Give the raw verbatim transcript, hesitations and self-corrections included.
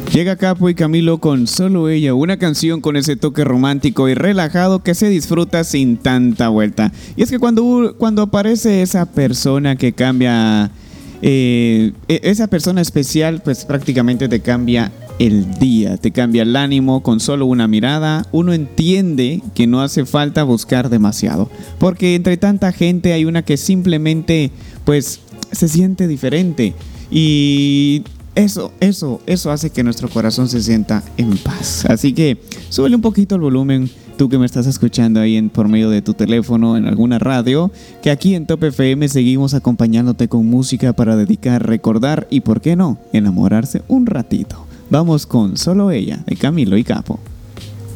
Llega Capo y Camilo con Solo Ella, una canción con ese toque romántico y relajado que se disfruta sin tanta vuelta. Y es que cuando, cuando aparece esa persona que cambia, eh, esa persona especial, pues prácticamente te cambia el día, te cambia el ánimo con solo una mirada. Uno entiende que no hace falta buscar demasiado, porque entre tanta gente hay una que simplemente pues se siente diferente y Eso, eso, eso hace que nuestro corazón se sienta en paz. Así que súbele un poquito el volumen, tú que me estás escuchando ahí en, por medio de tu teléfono, en alguna radio, que aquí en Top F M seguimos acompañándote con música para dedicar, recordar y, ¿por qué no?, enamorarse un ratito. Vamos con Solo Ella, de Camilo y Capo.